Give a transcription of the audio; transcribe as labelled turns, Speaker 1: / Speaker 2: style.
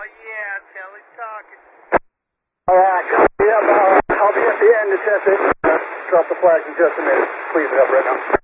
Speaker 1: yeah, Kelly's talking.
Speaker 2: All right, copy up. I'll be at the end to test it. Drop the flags in just a minute. Clean it up right now.